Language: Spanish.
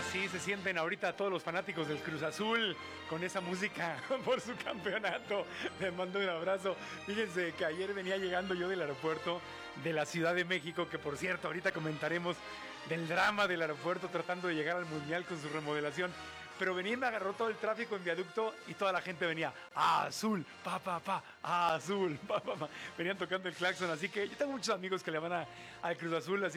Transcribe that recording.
Sí, se sienten ahorita todos los fanáticos del Cruz Azul con esa música por su campeonato. Les mando un abrazo. Fíjense que ayer venía llegando yo del aeropuerto de la Ciudad de México, que por cierto, ahorita comentaremos del drama del aeropuerto tratando de llegar al Mundial con su remodelación. Pero venía y me agarró todo el tráfico en viaducto y toda la gente venía azul, azul, Venían tocando el claxon, así que yo tengo muchos amigos que le van al Cruz Azul, así